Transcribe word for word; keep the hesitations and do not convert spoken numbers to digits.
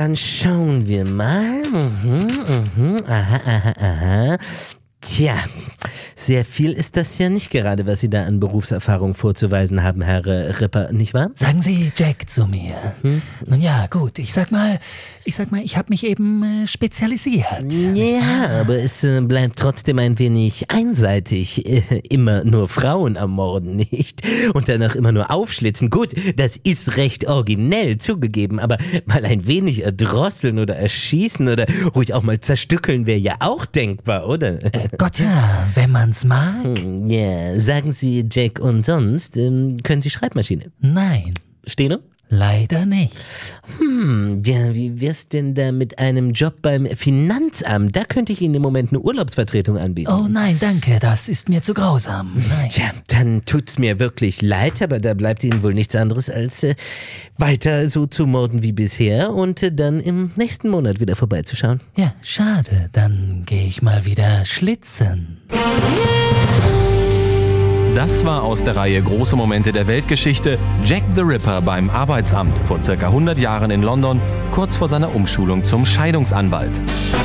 dann schauen wir mal. Mhm, mhm. Aha, aha, aha. Tja, sehr viel ist das ja nicht gerade, was Sie da an Berufserfahrung vorzuweisen haben, Herr äh, Ripper, nicht wahr? Sagen Sie Jack zu mir. Hm? Nun ja, gut, ich sag mal, ich sag mal, ich habe mich eben äh, spezialisiert. Ja, aber es äh, bleibt trotzdem ein wenig einseitig. Äh, immer nur Frauen ermorden, nicht? Und danach immer nur aufschlitzen. Gut, das ist recht originell zugegeben, aber mal ein wenig erdrosseln oder erschießen oder ruhig auch mal zerstückeln wäre ja auch denkbar, oder? Äh, Gott ja, wenn man's mag. Hm, Ja, sagen Sie Jack und sonst, ähm, können Sie Schreibmaschine? Nein, Steno? leider nicht. Hm, ja, wie wär's denn da mit einem Job beim Finanzamt? Da könnte ich Ihnen im Moment eine Urlaubsvertretung anbieten. Oh nein, danke, das ist mir zu grausam. Nein. Tja, dann tut's mir wirklich leid, aber da bleibt Ihnen wohl nichts anderes als äh, weiter so zu morden wie bisher und äh, dann im nächsten Monat wieder vorbeizuschauen. Ja, schade, dann gehe ich mal wieder schlitzen. Das war aus der Reihe Große Momente der Weltgeschichte Jack the Ripper beim Arbeitsamt vor circa hundert Jahren in London, kurz vor seiner Umschulung zum Scheidungsanwalt.